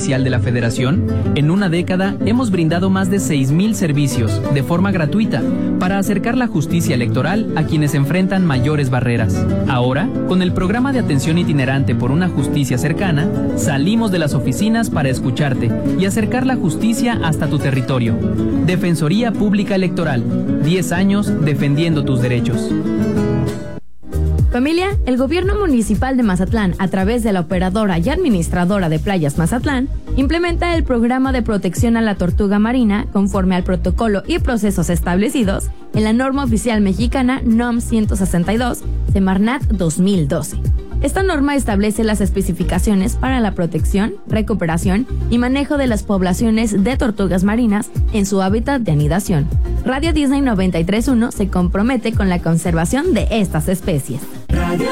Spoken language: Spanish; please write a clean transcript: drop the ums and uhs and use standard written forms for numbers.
oficial de la Federación, en una década hemos brindado más de 6,000 servicios de forma gratuita para acercar la justicia electoral a quienes enfrentan mayores barreras. Ahora, con el programa de atención itinerante por una justicia cercana, salimos de las oficinas para escucharte y acercar la justicia hasta tu territorio. Defensoría Pública Electoral, 10 años defendiendo tus derechos. Familia, el gobierno municipal de Mazatlán, a través de la operadora y administradora de Playas Mazatlán, implementa el programa de protección a la tortuga marina conforme al protocolo y procesos establecidos en la norma oficial mexicana NOM 162, Semarnat 2012. Esta norma establece las especificaciones para la protección, recuperación y manejo de las poblaciones de tortugas marinas en su hábitat de anidación. Radio Disney 93.1 se compromete con la conservación de estas especies. Radio